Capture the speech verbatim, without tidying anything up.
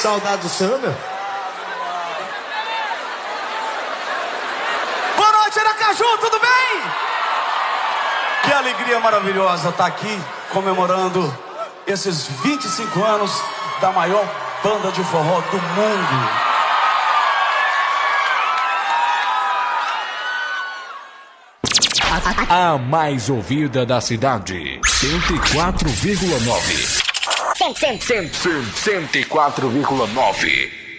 Saudade do senhor, meu. Boa noite, Aracaju, tudo bem? Que alegria maravilhosa estar aqui comemorando esses vinte e cinco anos da maior banda de forró do mundo. A mais ouvida da cidade, cento e quatro vírgula nove. cento e quatro vírgula nove.